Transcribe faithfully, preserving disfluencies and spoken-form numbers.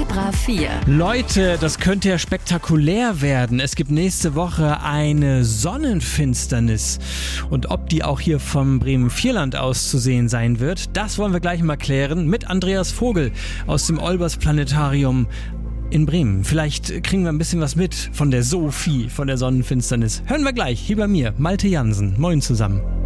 Vibra vier. Leute, das könnte ja spektakulär werden. Es gibt nächste Woche eine Sonnenfinsternis. Und ob die auch hier vom Bremen-Vierland aus zu sehen sein wird, das wollen wir gleich mal klären mit Andreas Vogel aus dem Olbers Planetarium in Bremen. Vielleicht kriegen wir ein bisschen was mit von der Sophie, von der Sonnenfinsternis. Hören wir gleich, hier bei mir, Malte Jansen. Moin zusammen.